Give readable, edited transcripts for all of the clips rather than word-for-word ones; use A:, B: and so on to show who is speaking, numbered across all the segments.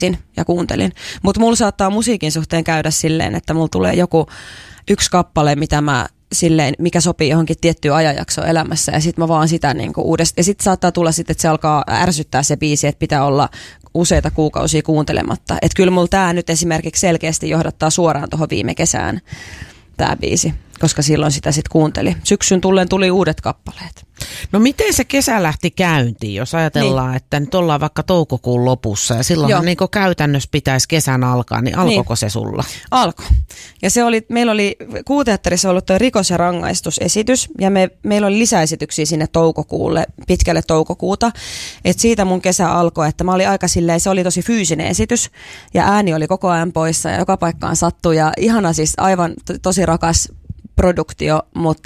A: ja kuuntelin. Mutta mulla saattaa musiikin suhteen käydä silleen, että mulla tulee yksi kappale, mitä mä silleen, mikä sopii johonkin tiettyyn ajanjaksoon elämässä, ja sitten mä vaan sitä niinku uudestaan. Ja sitten saattaa tulla sitten, että se alkaa ärsyttää se biisi, että pitää olla useita kuukausia kuuntelematta. Että kyllä mulla tää nyt esimerkiksi selkeästi johdattaa suoraan tuohon viime kesään tää biisi, koska silloin sitä sitten kuunteli. Syksyn tullen tuli uudet kappaleet.
B: No miten se kesä lähti käyntiin, jos ajatellaan, että nyt ollaan vaikka toukokuun lopussa ja silloin niin käytännössä pitäisi kesän alkaa, niin alkoiko se sulla?
A: Alkoi. Ja meillä oli Kuuteatterissa ollut tuo rikos- ja rangaistusesitys ja meillä oli lisäesityksiä sinne toukokuulle, pitkälle toukokuuta. Et siitä mun kesä alkoi, että mä olin aika silleen, se oli tosi fyysinen esitys ja ääni oli koko ajan poissa ja joka paikkaan sattui ja ihana siis aivan tosi rakas produktio,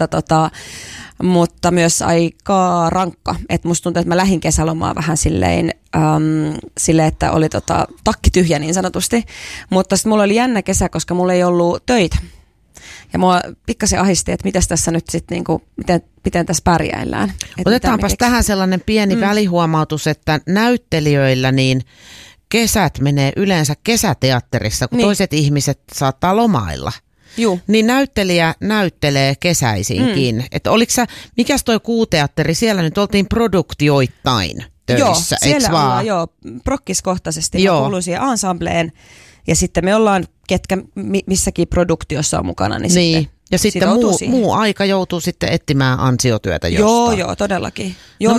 A: mutta myös aika rankka. Et musta tuntuu, että mä lähdin kesälomaa vähän silleen, että oli takki tyhjä niin sanotusti. Mutta sitten mulla oli jännä kesä, koska mulla ei ollut töitä. Ja mua pikkasen ahisti, että mitäs tässä nyt sitten, niinku, miten tässä pärjäillään.
B: Otetaanpas tähän sellainen pieni välihuomautus, että näyttelijöillä niin kesät menee yleensä kesäteatterissa, kun toiset ihmiset saattaa lomailla.
A: Juu.
B: Niin näyttelijä näyttelee kesäisinkin. Että mikäs toi Kuuteatteri, siellä nyt oltiin produktioittain töissä,
A: siellä ollaan prokkiskohtaisesti. Mä kuulun siihen ensembleen ja sitten me ollaan, ketkä missäkin produktiossa on mukana. Niin.
B: Ja sitten muu aika joutuu sitten etsimään ansiotyötä jostain.
A: Joo, todellakin.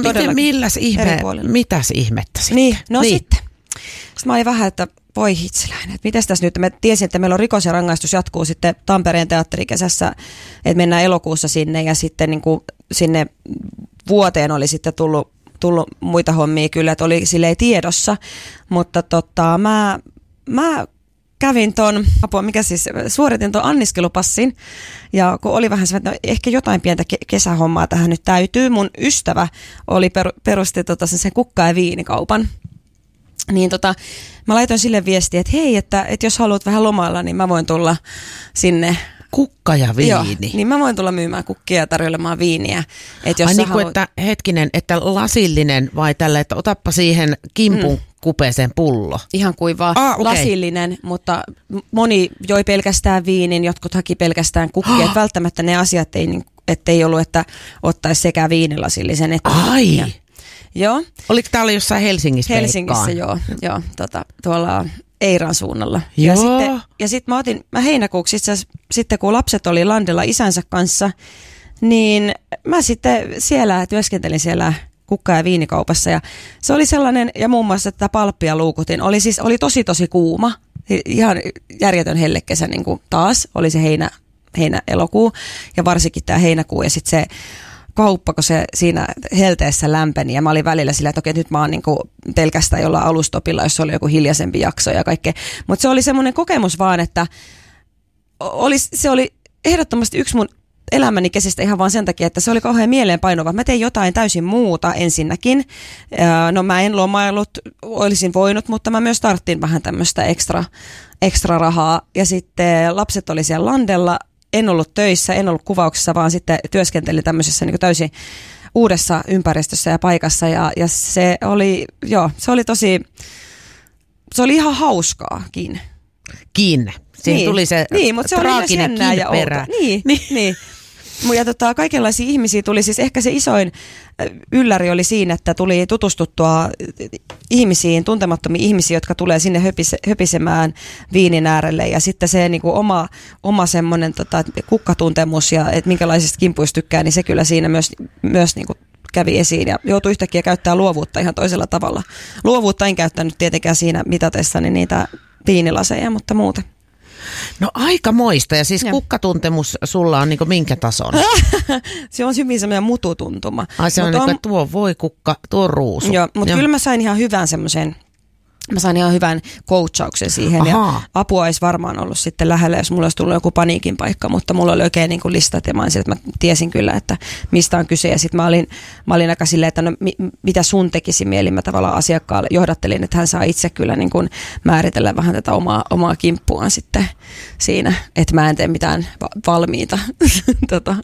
B: Mitäs ihmettä sitten?
A: Niin. Sitten. Sitten mä olin vähän, että voi hitsiläinen, että mitäs tässä nyt, mä tiesin, että meillä on rikos ja rangaistus jatkuu sitten Tampereen teatterikesässä, että mennään elokuussa sinne ja sitten niin kuin sinne vuoteen oli sitten tullut muita hommia kyllä, että oli silleen tiedossa, mutta mä kävin suoritin ton anniskelupassin ja kun oli vähän se, että ehkä jotain pientä kesähommaa tähän nyt täytyy, mun ystävä perusti sen kukka- ja viinikaupan. Niin mä laitoin sille viestiä, että hei, että jos haluat vähän lomailla, niin mä voin tulla sinne.
B: Kukka ja viini.
A: Joo, niin mä voin tulla myymään kukkia ja tarjoilemaan viiniä. Että jos
B: että hetkinen, että lasillinen vai tällä, että otappa siihen kimpun kupeeseen pullo.
A: Ihan kuin vaan lasillinen, mutta moni joi pelkästään viinin, jotkut haki pelkästään kukkia. Että välttämättä ne asiat ei ollut, että ottaisi sekä viinilasillisen että kukkia. Joo. Oliko
B: täällä jossain Helsingissä?
A: Helsingissä, joo. Tuolla Eiran suunnalla.
B: Joo.
A: Ja sitten mä heinäkuuksi itse asiassa, sitten kun lapset oli landella isänsä kanssa, niin mä sitten työskentelin siellä kukka- ja viinikaupassa. Ja se oli sellainen, ja muun muassa tätä palppia luukutin. Oli tosi kuuma, ihan järjetön hellekesä niin kuin taas. Oli se heinä-elokuu ja varsinkin tämä heinäkuu ja sitten se kauppa, kun se siinä helteessä lämpeni ja mä olin välillä sillä, että okei, nyt mä oon niinku pelkästään jollain alustopilla, jos oli joku hiljaisempi jakso ja kaikkea. Mutta se oli semmoinen kokemus vaan, että se oli ehdottomasti yksi mun elämäni kesistä ihan vaan sen takia, että se oli kauhean mieleenpainuva. Mä tein jotain täysin muuta ensinnäkin. No mä en lomaillut, olisin voinut, mutta mä myös tarttin vähän tämmöistä ekstra rahaa. Ja sitten lapset oli siellä landella. En ollut töissä, en ollut kuvauksessa, vaan sitten työskentelin tämmöisessä niin kuin täysin uudessa ympäristössä ja paikassa. Ja se oli ihan hauskaakin.
B: Siinä tuli se
A: mutta se
B: traaginen perä.
A: Niin. Ja kaikenlaisia ihmisiä tuli, siis ehkä se isoin ylläri oli siinä, että tuli tutustuttua ihmisiin, tuntemattomiin ihmisiin, jotka tulee sinne höpisemään viinin äärelle ja sitten se niin kuin oma semmoinen kukkatuntemus ja että minkälaisista kimpuista tykkää, niin se kyllä siinä myös niin kuin kävi esiin ja joutui yhtäkkiä käyttämään luovuutta ihan toisella tavalla. Luovuutta en käyttänyt tietenkään siinä mitatessani niitä viinilaseja, mutta muuten.
B: No aika moista ja siis kukkatuntemus sulla on niinku minkä tason?
A: Se on hyvin semmoinen mututuntuma.
B: Se on niinku, tuo voi kukka, tuo ruusu.
A: Joo, mutta kyllä mä sain ihan hyvän coachauksen siihen. Ja apua olisi varmaan ollut sitten lähellä, jos mulla olisi tullut joku paniikin paikka, mutta mulla oli oikein niin kuin listat ja mä tiesin kyllä, että mistä on kyse. Ja sitten mä olin aika silleen, että no, mitä sun tekisi mieli, mä tavallaan asiakkaalle johdattelin, että hän saa itse kyllä niin kuin määritellä vähän tätä omaa kimppuaan sitten siinä, että mä en tee mitään valmiita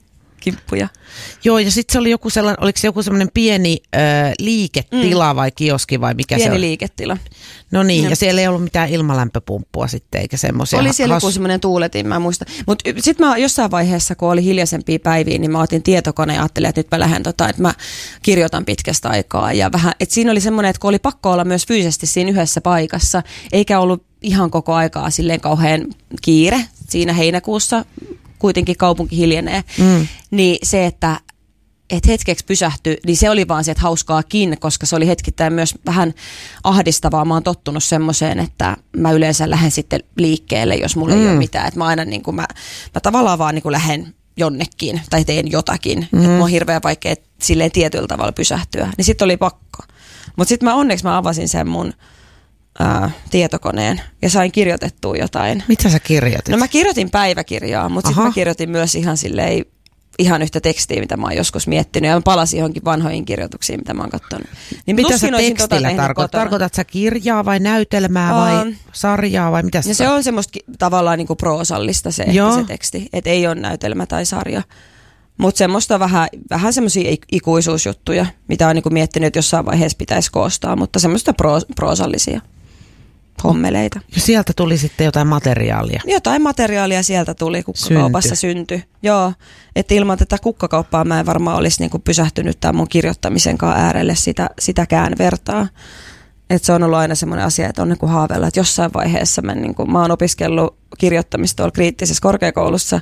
A: kimppuja.
B: Joo, ja sitten se oli oliko se joku sellainen pieni liiketila vai kioski vai mikä
A: pieni
B: se oli?
A: Pieni liiketila.
B: No niin, ja siellä ei ollut mitään ilmalämpöpumppua sitten, eikä semmoisia.
A: Oli siellä joku semmoinen tuuletin, mä muistan. Mutta sitten mä jossain vaiheessa, kun oli hiljaisempia päiviä, niin mä otin tietokoneen ja ajattelin, että nyt mä lähden, että mä kirjoitan pitkästä aikaa. Ja vähän, että siinä oli semmoinen, että kun oli pakko olla myös fyysisesti siinä yhdessä paikassa, eikä ollut ihan koko aikaa silleen kauhean kiire siinä heinäkuussa, kuitenkin kaupunki hiljenee, niin se, että hetkeksi pysähtyi, niin se oli vaan se, että hauskaakin, koska se oli hetkittäin myös vähän ahdistavaa. Mä oon tottunut semmoiseen, että mä yleensä lähden sitten liikkeelle, jos mulla ei ole mitään. Että mä aina niin kuin mä tavallaan vaan niin kuin lähden jonnekin tai teen jotakin. Että mulla on hirveän vaikea silleen tietyllä tavalla pysähtyä. Niin sitten oli pakko. Mutta sitten onneksi mä avasin sen mun tietokoneen ja sain kirjoitettua jotain.
B: Mitä sä kirjoitit?
A: No mä kirjoitin päiväkirjaa, mutta sitten mä kirjoitin myös ihan silleen ihan yhtä tekstiä, mitä mä oon joskus miettinyt, ja mä palasin johonkin vanhoihin kirjoituksiin, mitä mä oon katsonut. Niin
B: mitä sä tekstillä tarkoitat? Tarkoitat sä kirjaa vai näytelmää vai sarjaa vai mitä
A: se on semmoista tavallaan niinku proosallista se teksti, että ei ole näytelmä tai sarja. Mutta semmoista vähän semmoisia ikuisuusjuttuja, mitä on niinku miettinyt, että jossain vaiheessa pitäisi koostaa, mutta semmoista proosallisia hommeleita.
B: Ja sieltä tuli sitten jotain materiaalia.
A: Jotain materiaalia sieltä tuli, kukkakaupassa syntyi. Joo, että ilman tätä kukkakauppaa mä en varmaan olisi niinku pysähtynyt tämän mun kirjoittamisenkaan äärelle sitäkään vertaa. Että se on ollut aina semmoinen asia, että on niinku haaveilla, että jossain vaiheessa mä oon opiskellut kirjoittamista tuolla kriittisessä korkeakoulussa.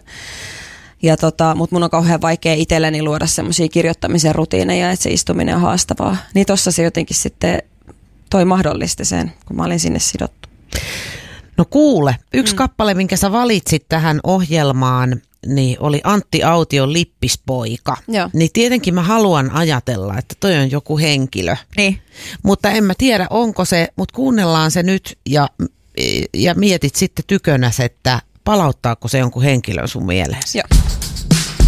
A: Mutta mun on kauhean vaikea itselleni luoda semmoisia kirjoittamisen rutiineja, että se istuminen on haastavaa. Niin tossa se jotenkin sitten toi mahdollisti sen, kun mä olin sinne sidottu.
B: No kuule, yksi kappale, minkä sä valitsit tähän ohjelmaan, niin oli Antti Aution Lippispoika.
A: Joo.
B: Niin tietenkin mä haluan ajatella, että toi on joku henkilö.
A: Niin.
B: Mutta en mä tiedä, onko se, mutta kuunnellaan se nyt ja mietit sitten tykönäs, että palauttaako se jonkun henkilön sun mieleesi.
A: Joo.